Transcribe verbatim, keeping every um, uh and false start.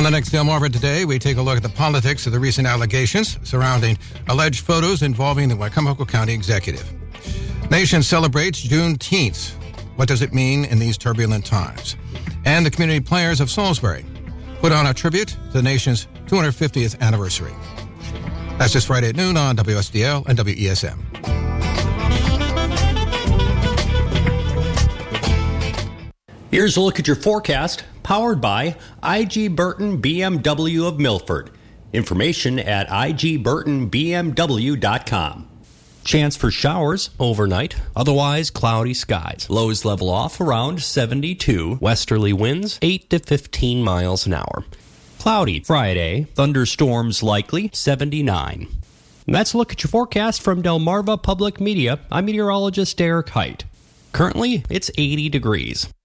the next Delmarva Today, we take a look at the politics of the recent allegations surrounding alleged photos involving the Wicomico County executive. Nation celebrates Juneteenth. What does it mean in these turbulent times? And the community players of Salisbury put on a tribute to the nation's two hundred fiftieth anniversary. That's this Friday at noon on W S D L and W E S M. Here's a look at your forecast, powered by I G Burton B M W of Milford. Information at I G Burton B M W dot com. Chance for showers overnight, otherwise cloudy skies. Lows level off around seventy-two. Westerly winds eight to fifteen miles an hour. Cloudy Friday, thunderstorms likely seventy-nine. And that's a look at your forecast from Delmarva Public Media. I'm meteorologist Derek Height. Currently, it's eighty degrees.